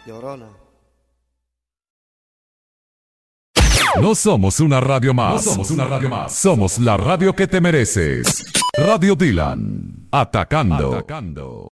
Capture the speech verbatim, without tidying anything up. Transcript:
Llorona. No somos una radio más. No somos una radio más. Somos la radio que te mereces. Radio Dylan. Atacando. Atacando.